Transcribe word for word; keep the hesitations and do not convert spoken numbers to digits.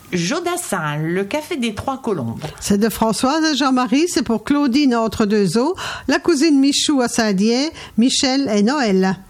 Jodassin, le café des Trois Colombes. C'est de Françoise et Jean-Marie, c'est pour Claudine entre deux eaux, la cousine Michou à Saint-Dié, Michel et Noël.